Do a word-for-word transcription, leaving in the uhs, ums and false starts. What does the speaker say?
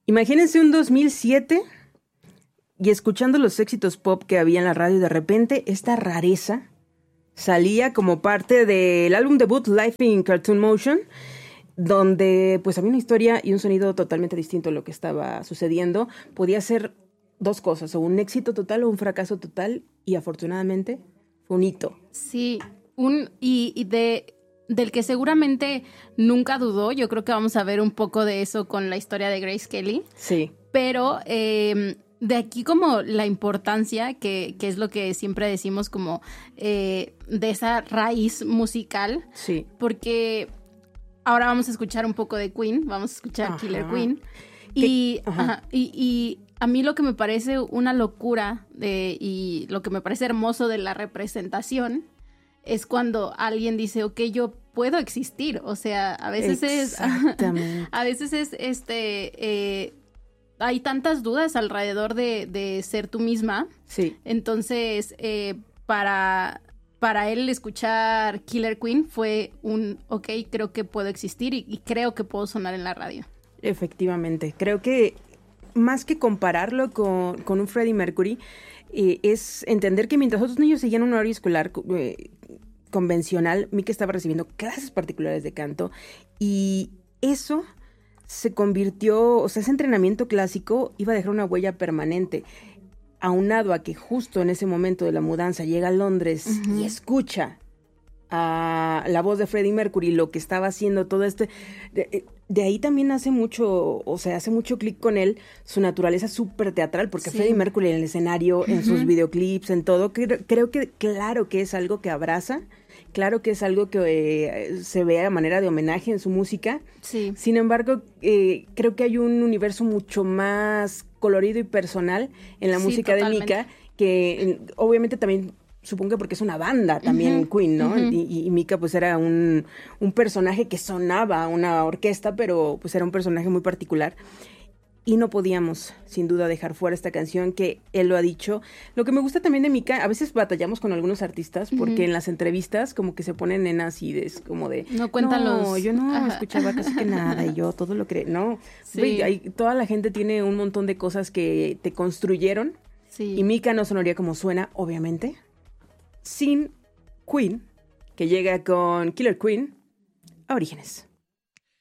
Imagínense un dos mil siete y escuchando los éxitos pop que había en la radio, de repente esta rareza salía como parte del álbum debut Live in Cartoon Motion, donde pues había una historia y un sonido totalmente distinto a lo que estaba sucediendo. Podía ser dos cosas, o un éxito total o un fracaso total, y afortunadamente fue un hito. Sí, un y, y de del que seguramente nunca dudó. Yo creo que vamos a ver un poco de eso con la historia de Grace Kelly. Sí. Pero eh, de aquí como la importancia, que, que es lo que siempre decimos como eh, de esa raíz musical. Sí. Porque ahora vamos a escuchar un poco de Queen, vamos a escuchar Ajá. Killer Queen. Y, ajá, y, y a mí lo que me parece una locura de, y lo que me parece hermoso de la representación es cuando alguien dice, ok, yo puedo existir. O sea, a veces es... A veces es, este... Eh, hay tantas dudas alrededor de, de ser tú misma. Sí. Entonces, eh, para, para él escuchar Killer Queen fue un, ok, creo que puedo existir y, y creo que puedo sonar en la radio. Efectivamente. Creo que más que compararlo con, con un Freddie Mercury, eh, es entender que mientras otros niños seguían un horario escolar eh, convencional, Mika estaba recibiendo clases particulares de canto, y eso se convirtió, o sea, ese entrenamiento clásico iba a dejar una huella permanente, aunado a que justo en ese momento de la mudanza llega a Londres uh-huh. y escucha a la voz de Freddie Mercury, lo que estaba haciendo todo este... De, de ahí también hace mucho, o sea, hace mucho clic con él, su naturaleza súper teatral, porque sí. Freddie Mercury en el escenario, uh-huh. en sus videoclips, en todo, creo, creo que claro que es algo que abraza, claro que es algo que eh, se ve a manera de homenaje en su música. Sí. Sin embargo, eh, creo que hay un universo mucho más colorido y personal en la sí, música totalmente. de Mika, que eh, obviamente también... Supongo que porque es una banda también, uh-huh, Queen, ¿no? Uh-huh. Y, y Mika pues era un, un personaje que sonaba una orquesta, pero pues era un personaje muy particular. Y no podíamos, sin duda, dejar fuera esta canción, que él lo ha dicho. Lo que me gusta también de Mika, a veces batallamos con algunos artistas, porque uh-huh. en las entrevistas como que se ponen en así, de, como de... No cuentan no, los... yo no Ajá. escuchaba casi que nada, y yo todo lo creo. No, sí. Wey, hay, toda la gente tiene un montón de cosas que te construyeron. Sí. Y Mika no sonaría como suena, obviamente, sin Queen, que llega con Killer Queen a Orígenes.